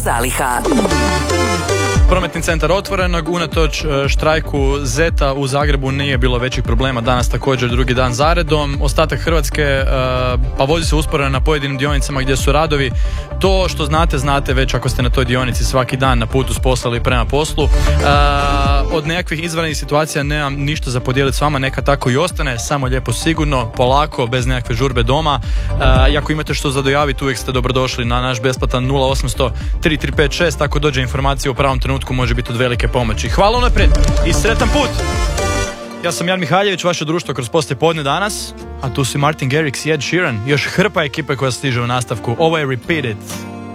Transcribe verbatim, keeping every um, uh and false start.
zaliha. Prometni centar otvorenog, unatoč štrajku Zeta u Zagrebu nije bilo većih problema danas također drugi dan zaredom. Ostatak Hrvatske pa vozi se usporeno na pojedinim dionicama gdje su radovi. To što znate, znate već ako ste na toj dionici svaki dan na putu s posla ili prema poslu. Od nekakvih izvanrednih situacija nemam ništa za podijeliti s vama, neka tako i ostane, samo lijepo sigurno, polako, bez nekakve žurbe doma. I ako imate što za dojaviti, uvijek ste dobrodošli na naš besplatan nula osamsto tri tri pet šest, ako dođe informacija u pravom trenutku može biti od velike pomoći. Hvala unaprijed i sretan put! Ja sam Jan Mihaljević, vaše društvo kroz poslije podne danas, a tu su Martin Garrix i Ed Sheeran, još hrpa ekipe koja stiže u nastavku. Ovo je Repeat It.